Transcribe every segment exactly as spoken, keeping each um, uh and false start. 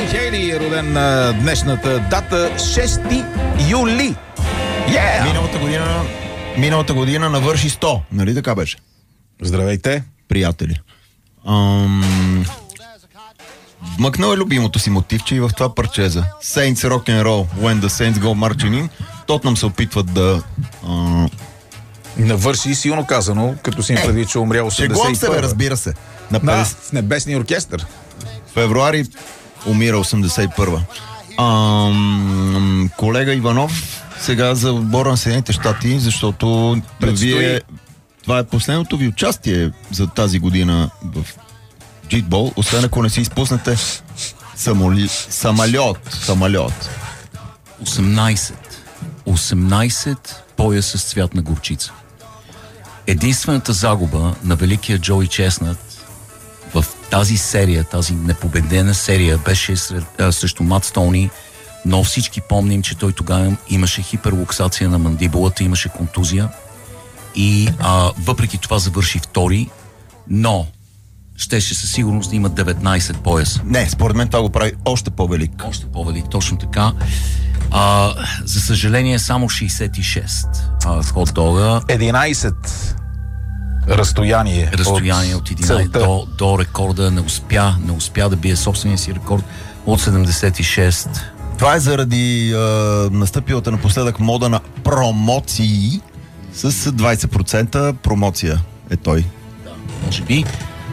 Хейли, роден на днешната дата шести юли. Yeah! Миналата година, миналата година навърши сто. Нали така беше? Здравейте, приятели. Ам... Вмъкнал е любимото си мотивче и в това парчеза. Saints Rock'n'Roll, When the Saints Go Marching In. Тотнам се опитват да... А... навърши силно казано, като си им предвид, че умря осемдесет и първа. Шегувам се, бе, разбира се. На петдесет... да, в небесния оркестър. Февруари умира осемдесет и първа. Ам... Колега Иванов, сега за отбора на Съединените щати, защото предстои... вие... това е последното ви участие за тази година в джитбол, освен ако не си изпуснете самоли... самолет. Самолет. осемнайсет. осемнайсет пояса с цвят на горчица. Единствената загуба на великия Джои Чеснат в тази серия, тази непобедена серия, беше сред, а, срещу Мат Стоуни, но всички помним, че той тогава имаше хиперлуксация на мандибулата, имаше контузия и а, въпреки това завърши втори, но щеше със сигурност да има деветнайсет пояса. Не, според мен това го прави още по-велик. Още по-велик, точно така. А, за съжаление само шейсет и шест а, хот-дога. единайсет разстояние. Разстояние от, от единайсет до, до рекорда. Не успя, не успя да бие собствения си рекорд от седемдесет и шест. Това е заради а, настъпилата напоследък мода на промоции с двайсет процента промоция е той. Да, може би.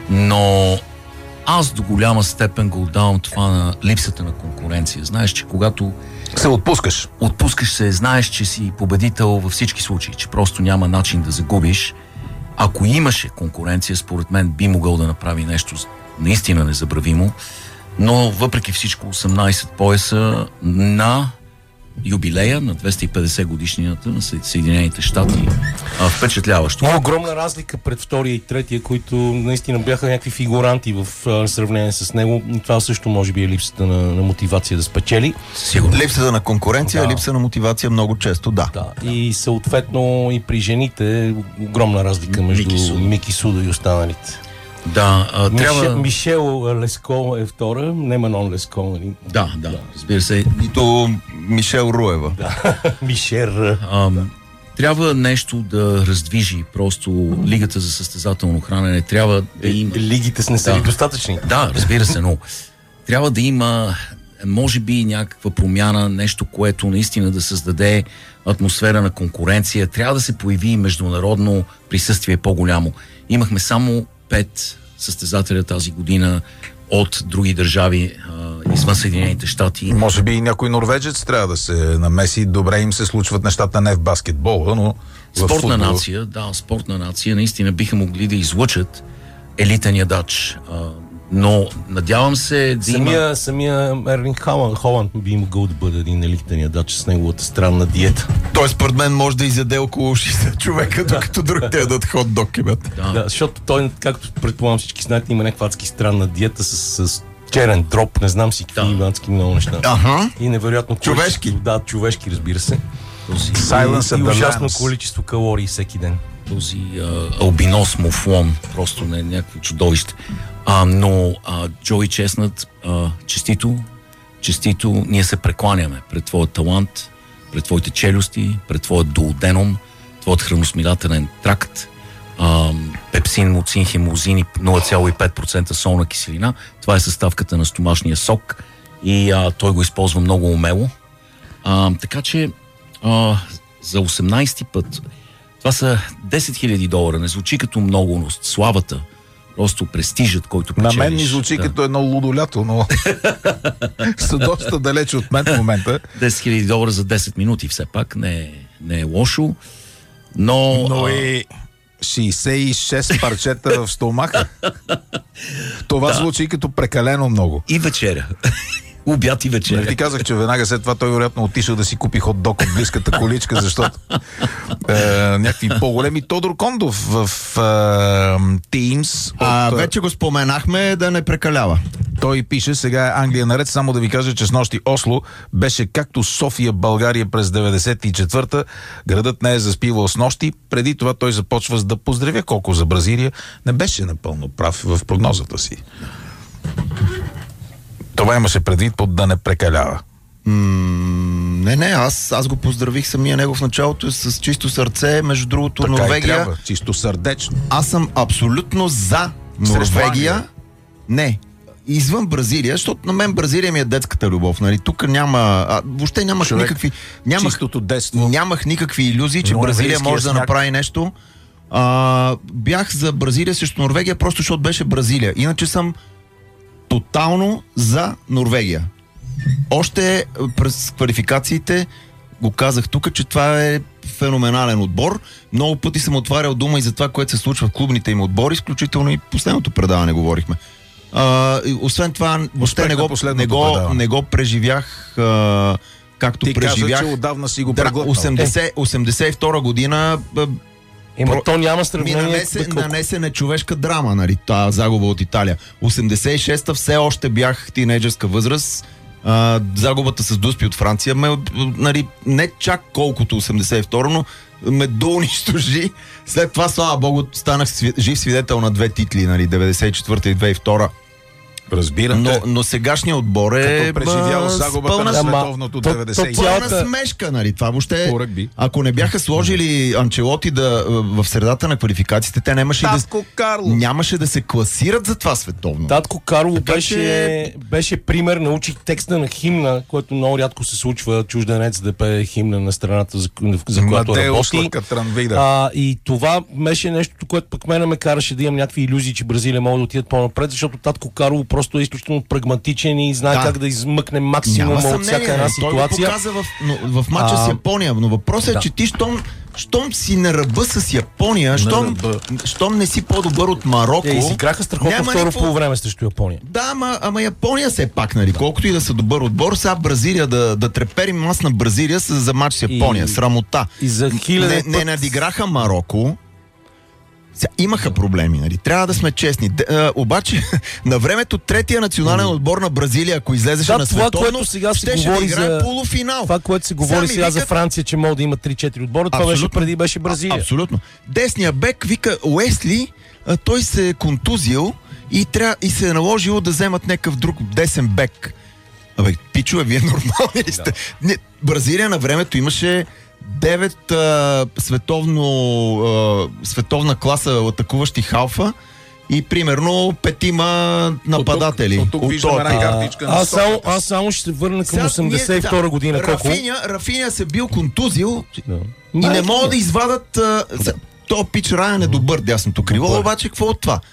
Но аз до голяма степен го отдавам това на липсата на конкуренция. Знаеш, че когато се отпускаш. Отпускаш се, знаеш, че си победител във всички случаи, че просто няма начин да загубиш. Ако имаше конкуренция, според мен би могъл да направи нещо наистина незабравимо, но въпреки всичко осемнайсет пояса на юбилея на двеста и петдесет годишнината на Съединените щати. А, впечатляващо. Има огромна разлика пред втория и третия, които наистина бяха някакви фигуранти в а, сравнение с него. И това също може би е липсата на, на мотивация да спечели. Сигурно. Липсата на конкуренция, да. Липса на мотивация много често, да. да. И съответно и при жените огромна разлика между Мики Суда, Мики Суда и останалите. Да, а, Мишел, трябва... Мишел Леско е втора, не Манон Леско. Да, да, да, разбира се. Нито Мишел Руева. Да. Мишер. А, трябва нещо да раздвижи просто лигата за състезателно хранене. Трябва да има... Лигите с не са ли да. достатъчни? Да, разбира се, но трябва да има може би някаква промяна, нещо, което наистина да създаде атмосфера на конкуренция. Трябва да се появи международно присъствие по-голямо. Имахме само пет състезателя тази година от други държави а, извън Съединените щати. Може би и някой норвежец трябва да се намеси. Добре им се случват нещата не в баскетбола, но в спортна футбола. нация, да, спортна нация. Наистина биха могли да излъчат елитен ядач. А, но надявам се да самия, има... Самия Ерлинг Холанд, Холанд би могъл да бъде един елитен ядач с неговата странна диета. Той според мен може да изяде около шейсет човека, докато другите ядат хот-дог. Да. да, защото той, както предполагам всички знаете, има някаква адски странна диета с, с черен дроп, не знам си какви да. адски много неща. Ага. И невероятно човешки. Да, човешки, разбира се. Silence и, и ужасно количество калории всеки ден. Този а, албинос муфлон, просто не някакво чудовище. А, но а, Джои Чеснат, а, честито, честито, ние се прекланяме пред твоят талант, пред твоите челюсти, пред твоят дуоденом, твоят храносмилателен тракт, а, пепсин, муцин, хемозин и нула цяло и пет процента солна киселина. Това е съставката на стомашния сок и а, той го използва много умело. А, така че а, за осемнайсети път това са десет хиляди долара. Не звучи като много, но славата, просто престижът, който печелиш. На мен ми звучи да. като едно лудо лято, но са доста далече от мен в момента. десет хиляди долара за десет минути все пак не е, не е лошо, но... Но и шейсет и шест парчета в стомаха. Това да. звучи като прекалено много. И вечеря. Обяд и вечеря. Не ти казах, че веднага след това той вероятно отишъл да си купи хот-дог от близката количка, защото е, някакви по-големи. Тодор Кондов в е, Teams. А, от, вече го споменахме, да не прекалява. Той пише, сега е Англия наред, само да ви кажа, че с нощи Осло беше както София, България през деветдесет и четвърта. Градът не е заспивал с нощи. Преди това той започва с да поздравя Коко за Бразилия. Не беше напълно прав в прогнозата си. Това имаше предвид под да не прекалява. М- не, не, аз, аз го поздравих самия него в началото с чисто сърце. Между другото, Така Норвегия... и трябва, чисто сърдечно. Аз съм абсолютно за Норвегия. Не, извън Бразилия, защото на мен Бразилия ми е детската любов. Нали? Тук няма... А, въобще нямах Човек, никакви... Нямах, чистото детство. Нямах никакви илюзии, че Но Бразилия може да сняг. направи нещо. А, бях за Бразилия срещу Норвегия, просто защото беше Бразилия. Иначе съм тотално за Норвегия. Още през квалификациите го казах тук, че това е феноменален отбор. Много пъти съм отварял дума и за това, което се случва в клубните им отбори, изключително и последното предаване говорихме. А, освен това, въобще не го, не, го, не го преживях а, както Ти преживях. каза, че отдавна си го Да, преглътнал. осемдесет, осемдесет и втора година а, Ема Про... то няма ми сравнение. нанесе, бе, колко- нанесе нечовешка драма, нали, тази загуба от Италия. осемдесет и шеста все още бях тинейджърска възраст. А, загубата с Дуспи от Франция ме, нали, не чак колкото осемдесет и втора, но ме доунищожи. След това, слава богу, станах сви... жив свидетел на две титли, нали, деветдесет и четвърта и две хиляди и втора. Разбирате. Но, но сегашният отбор е Като преживял а, с загубата пълна, на Ама, световното то- деветдесет и то осем. пълна цялата- смешка, нали, това въобще... По ръгби. Ако не бяха сложили Анчелоти да, в средата на квалификациите, те нямаше да... Татко Карло. Нямаше да се класират за това световно. Татко Карло Така беше, че- беше пример, научих текста на химна, което много рядко се случва чужденец да пее химна на страната, за, за която Матеус работи. Лакатранвида. А, и това беше нещо, което пък мене ме караше да имам някакви илюзии, че Бразилия може да отидат по-напред, защото Татко Карло просто е изключително прагматичен и знае Да. как да измъкне максимума от всяка една той го ситуация. показа в, но, в матча А, с Япония, но въпросът да. е, че ти щом, щом си на ръба с Япония, щом, ръба. щом не си по-добър от Марокко... Е, и си играха страхотно няма второ никакво- полувреме срещу Япония. Да, ама, ама Япония все пак, нали, колкото и да са добър отбор, сега Бразилия, да, да треперим аз на Бразилия с, за матч с Япония, И- срамота. И за хиляден Не, не път- надиграха Марокко. Сега, имаха проблеми, нали? Трябва да сме честни. Д, а, обаче, на времето третия национален отбор на Бразилия, ако излезеше Да, на това, световно, което сега се щеше говори да играе за- полуфинал. Това, което се говори ми сега за викат- Франция, че може да има три-четири отбора, това беше Абсолютно. преди беше Бразилия. А, абсолютно. Десния бек вика Уесли, а, той се е контузил и, тря... и се е наложило да вземат някакъв друг десен бек. Абе, пичове, вие нормални ли сте? Не, Бразилия на времето имаше девет а, световно, а, световна класа атакуващи халфа и примерно петима нападатели. от тук От виждаме този една тип. картичка на Аз само, Сократ. аз само ще се върна към Сега осемдесет и втора ние- година. да, Колко? Рафиня, Рафиня се бил контузил Да. и не могат да извадат... А, да. То пич Райан е добър дясното крило, Добър. обаче какво от това?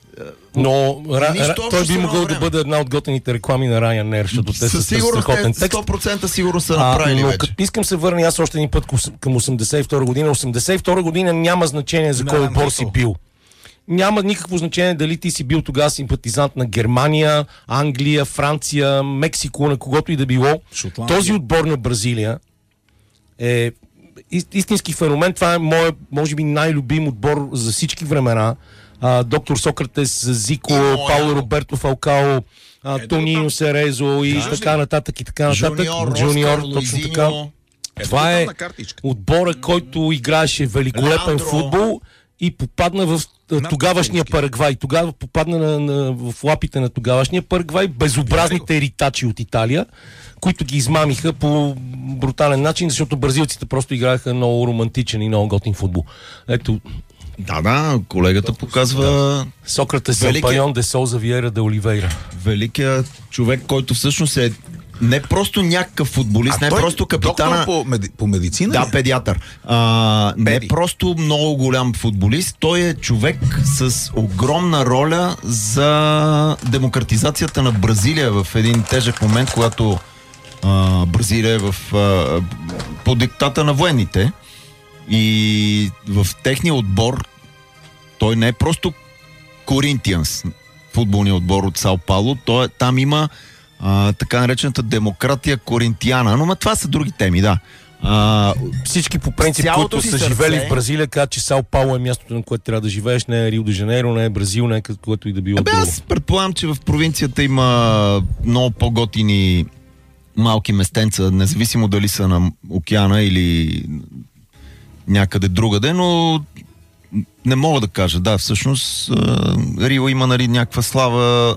Но ра, Нищо ра, общо той с би едно могъл да време. бъде една от готените реклами на Ryanair, защото те са Със с сигурност страхотен те текст. сто процента сигурно са А, направили но вече. като искам се върна аз още един път към осемдесет и втора година. осемдесет и втора година няма значение за кой Няма отбор никакво. си бил. Няма никакво значение дали ти си бил тогава симпатизант на Германия, Англия, Франция, Мексико, на когото и да било. Шотландия. Този отбор на Бразилия е ис- истински феномен. Това е моят, може би, най-любим отбор за всички времена. А, доктор Сократес, Зико, Пауло Роберто Фалкао, а, Тонино Серезо и така нататък и така нататък. Жуниор, Джуниор, Оскар, точно така. Луизиньо. Това е на картичка. отбора, който играеше великолепен Леандро. футбол и попадна в а, тогавашния Парагвай. Тогава попадна на, на, в лапите на тогавашния Парагвай, безобразните ритачи от Италия, които ги измамиха по брутален начин, защото бразилците просто играеха много романтичен и много готин футбол. Ето, Да, да, колегата показва Сократес, Велики- Сампайон, де Солза, Виера, де Оливейра. великият човек, който всъщност е не просто някакъв футболист, не той просто капитана... доктор по, меди, по медицина Да, ли? педиатър. А, не Педи. просто много голям футболист, той е човек с огромна роля за демократизацията на Бразилия в един тежък момент, когато а, Бразилия е в, а, по диктата на военните и в техния отбор той не е просто Коринтианс, футболния отбор от Сао Пауло, той, там има а, така наречената демократия коринтияна, но ма, това са други теми, да. А, Всички по принцип, Цялото които си са сърце- живели в Бразилия, казват, че Сао Пауло е мястото, на което трябва да живееш, не е Рио де Жанейро, не е Бразил, не е което и да било Абе, друго. аз предполагам, че в провинцията има много по-готини малки местенца, независимо дали са на океана или някъде другаде, но не мога да кажа. Да, всъщност а, Рио има, нали, някаква слава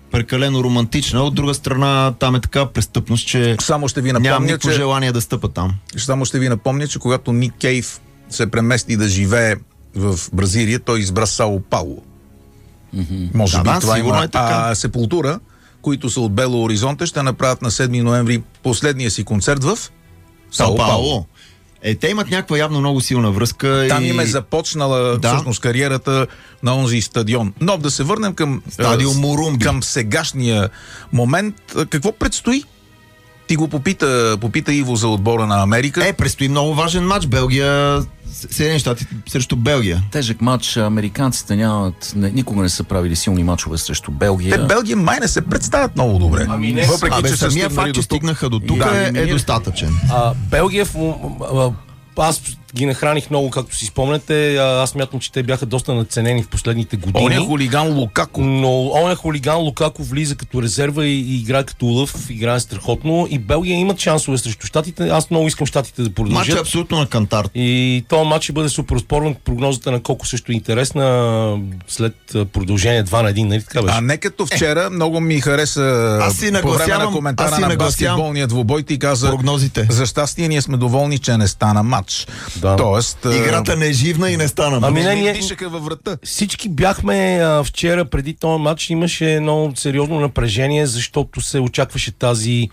прекалено романтична. От друга страна, там е така престъпност, че Само ще ви нямам напомня, никакво че, желание да стъпа там. само ще ви напомня, че когато Ник Кейв се премести да живее в Бразилия, той избра Сао Пауло. Mm-hmm. Може да, би да, това сигурно има. е така. А Сепултура, които са от Бело Оризонте, ще направят на седми ноември последния си концерт в Сао Пауло. Е, те имат някаква явно много силна връзка. Там и... им е започнала да. всъщност кариерата на онзи стадион. Но да се върнем към, Стадион Мурумби. към сегашния момент. Какво предстои? Ти го попита, попита Иво за отбора на Америка. Е, предстои много важен матч. Белгия, Съединени щати срещу Белгия. Тежък матч. Американците нямат, не, никога не са правили силни матчове срещу Белгия. Те Белгия май не се представят много добре. Ами не, въпреки Абе, че са самия стигнали факт, че до тук. стигнаха до тук Да, е, е ние- достатъчен. А, Белгия, в, а, аз ги нахраних много, както си спомняте. А, аз мятам, че те бяха доста надценени в последните години. Оня хулиган Лукако. Но оня хулиган Лукако влиза като резерва и, и играе като лъв, играе страхотно. И Белгия имат шансове срещу щатите. Аз много искам щатите да продължат. Матч е абсолютно на кантар. И този матч ще бъде супер спорен. Прогнозата на Коко също е интересна. След а, продължение два на един, нали така беше? А не като вчера, много ми хареса Аз си по време на нагласявам- коментара аз си на нагласявам баскетболния двубой. Ти каза, прогнозите. за щастие ние сме доволни, че не стана матч. Да. Тоест, а, Играта не е живна и не стана. Ами не, не, не ние- дишаха във врата. Всички бяхме а, вчера, преди този матч, имаше едно сериозно напрежение, защото се очакваше тази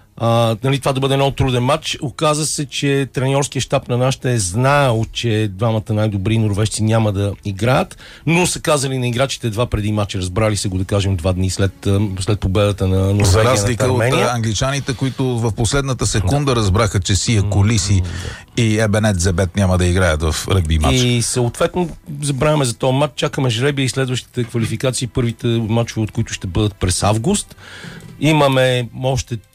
а, нали, това да бъде много труден матч. Оказа се, че треньорския щаб на нашата е знаел, че двамата най-добри норвежци няма да играят, но са казали на играчите два преди матча, разбрали се го да кажем два дни след, а, след победата на За Норвегия над разлика от Армения. а, англичаните, които в последната секунда разбраха, че Сия Колиси и Ебенет Зебет няма да играят в ръгби матч. И съответно забравяме за този матч, чакаме жребия и следващите квалификации, първите матчове, от които ще бъдат през август. Имаме още